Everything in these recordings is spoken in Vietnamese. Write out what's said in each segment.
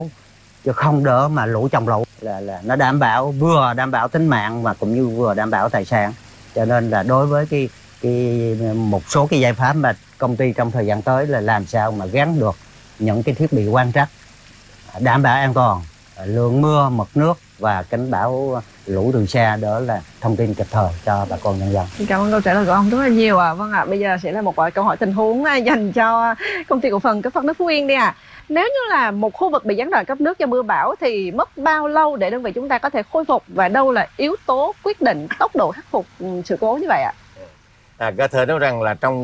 chứ không đỡ mà lũ chồng lũ, là nó đảm bảo, vừa đảm bảo tính mạng mà cũng như vừa đảm bảo tài sản. Cho nên là đối với một số cái giải pháp mà công ty trong thời gian tới là làm sao mà gắn được những cái thiết bị quan trắc đảm bảo an toàn, lượng mưa, mực nước và cảnh báo lũ từ xa, đó là thông tin kịp thời cho bà con nhân dân. Cảm ơn câu trả lời của ông rất là nhiều ạ. Vâng ạ, bây giờ sẽ là một câu hỏi tình huống dành cho công ty cổ phần cấp thoát nước Phú Yên đi ạ. Nếu như là một khu vực bị gián đoạn cấp nước do mưa bão thì mất bao lâu để đơn vị chúng ta có thể khôi phục, và đâu là yếu tố quyết định tốc độ khắc phục sự cố như vậy ạ? Có thể nói rằng là trong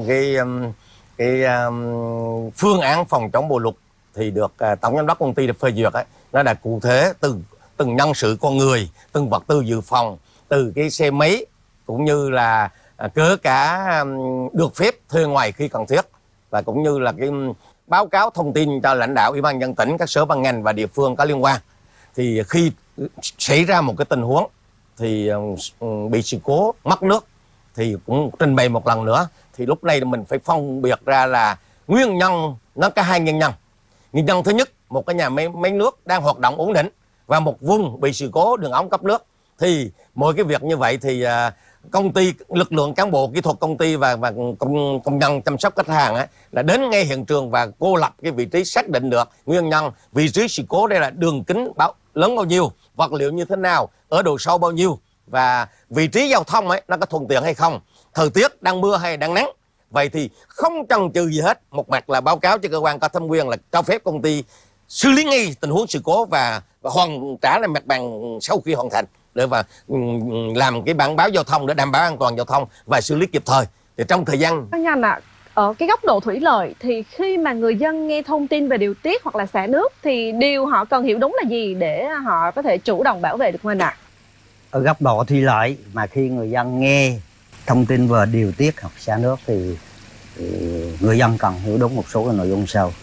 phương án phòng chống bão lụt thì được tổng giám đốc công ty được phê duyệt ấy, nó đã cụ thể từng nhân sự con người, từng vật tư dự phòng, từ cái xe máy cũng như là cỡ cả được phép thuê ngoài khi cần thiết, và cũng như là cái báo cáo thông tin cho lãnh đạo Ủy ban nhân dân tỉnh, các sở ban ngành và địa phương có liên quan. Thì khi xảy ra một cái tình huống thì bị sự cố mất nước thì cũng trình bày một lần nữa, thì lúc này mình phải phân biệt ra là nguyên nhân, nó có hai nguyên nhân. Nguyên nhân thứ nhất, một cái nhà máy nước đang hoạt động ổn định và một vùng bị sự cố đường ống cấp nước, thì mọi cái việc như vậy thì công ty, lực lượng cán bộ kỹ thuật công ty và công nhân chăm sóc khách hàng ấy, là đến ngay hiện trường và cô lập cái vị trí, xác định được nguyên nhân vị trí sự cố. Đây là đường kính lớn bao nhiêu, vật liệu như thế nào, ở độ sâu bao nhiêu, và vị trí giao thông ấy nó có thuận tiện hay không, thời tiết đang mưa hay đang nắng. Vậy thì không chần chừ gì hết, một mặt là báo cáo cho cơ quan có thẩm quyền là cho phép công ty xử lý ngay tình huống sự cố và hoàn trả lại mặt bằng sau khi hoàn thành, để làm cái bản báo giao thông để đảm bảo an toàn giao thông và xử lý kịp thời. Thì trong thời gian Anh ạ, ở cái góc độ thủy lợi thì khi mà người dân nghe thông tin về điều tiết hoặc là xả nước thì điều họ cần hiểu đúng là gì để họ có thể chủ động bảo vệ được mình ạ? Ở góc độ thủy lợi mà khi người dân nghe thông tin về điều tiết hoặc xả nước thì người dân cần hiểu đúng một số cái nội dung sau.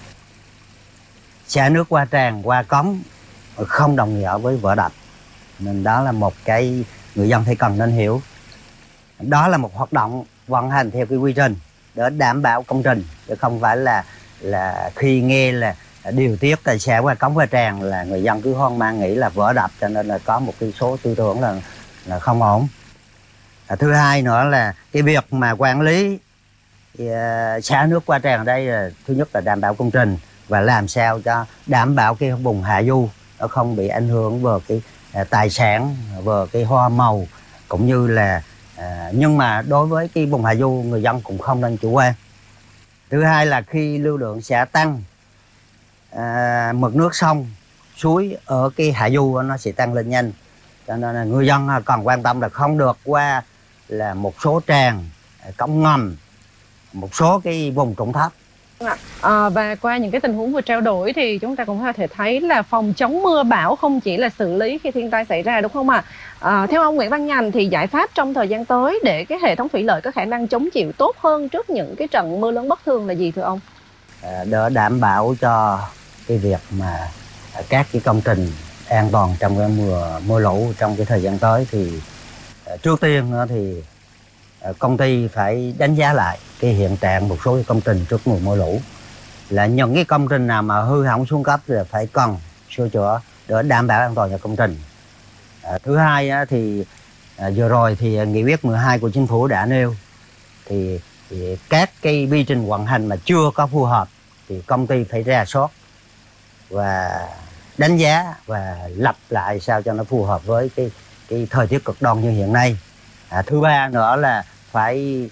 Xả nước qua tràn, qua cống không đồng nghĩa với vỡ đập, nên đó là một cái người dân phải cần nên hiểu. Đó là một hoạt động vận hành theo cái quy trình để đảm bảo công trình, chứ không phải là khi nghe là điều tiết là xả qua cống qua tràn là người dân cứ hoang mang nghĩ là vỡ đập, cho nên là có một cái số tư tưởng là không ổn. Thứ hai nữa là cái việc mà quản lý xả nước qua tràn ở đây là thứ nhất là đảm bảo công trình và làm sao cho đảm bảo cái vùng hạ du nó không bị ảnh hưởng về cái tài sản, về cái hoa màu, cũng như là nhưng mà đối với cái vùng hạ du người dân cũng không nên chủ quan. Thứ hai là khi lưu lượng xả tăng, mực nước sông suối ở cái hạ du nó sẽ tăng lên nhanh, cho nên là người dân cần quan tâm là không được qua là một số tràn, cống ngầm, một số cái vùng trũng thấp. Và qua những cái tình huống vừa trao đổi thì chúng ta cũng có thể thấy là phòng chống mưa bão không chỉ là xử lý khi thiên tai xảy ra, đúng không ạ? Theo ông Nguyễn Văn Nhành thì giải pháp trong thời gian tới để cái hệ thống thủy lợi có khả năng chống chịu tốt hơn trước những cái trận mưa lớn bất thường là gì thưa ông? Để đảm bảo cho cái việc mà các cái công trình an toàn trong cái mưa lũ trong cái thời gian tới thì trước tiên thì công ty phải đánh giá lại cái hiện trạng một số cái công trình trước mùa mưa lũ, là những cái công trình nào mà hư hỏng xuống cấp thì phải cần sửa chữa để đảm bảo an toàn cho công trình. Thứ hai thì vừa rồi thì nghị quyết 12 của chính phủ đã nêu thì các cái quy trình vận hành mà chưa có phù hợp thì công ty phải rà soát và đánh giá và lập lại sao cho nó phù hợp với cái thời tiết cực đoan như hiện nay. Thứ ba nữa là phải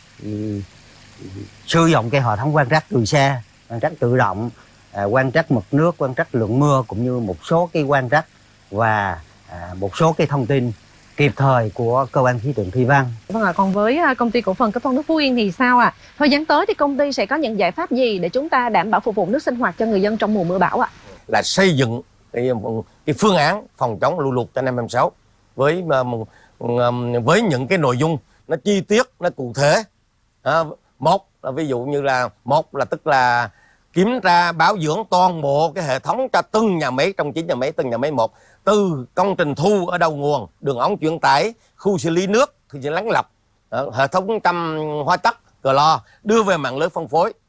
sử dụng cái hệ thống quan trắc từ xa, quan trắc tự động, quan trắc mực nước, quan trắc lượng mưa, cũng như một số cái quan trắc và một số cái thông tin kịp thời của cơ quan khí tượng thủy văn. Vâng ạ, còn với công ty cổ phần cấp thoát nước Phú Yên thì sao ạ? Thời gian tới thì công ty sẽ có những giải pháp gì để chúng ta đảm bảo phục vụ nước sinh hoạt cho người dân trong mùa mưa bão ạ? Là xây dựng cái phương án phòng chống lũ lụt cho năm 2026 với những cái nội dung nó chi tiết, nó cụ thể. Một là ví dụ như là tức là kiểm tra bảo dưỡng toàn bộ cái hệ thống cho từng nhà máy, trong 9 nhà máy, từng nhà máy một, từ công trình thu ở đầu nguồn, đường ống truyền tải, khu xử lý nước, khu xử lý lắng lọc, hệ thống chăm hóa chất, cờ lo, đưa về mạng lưới phân phối,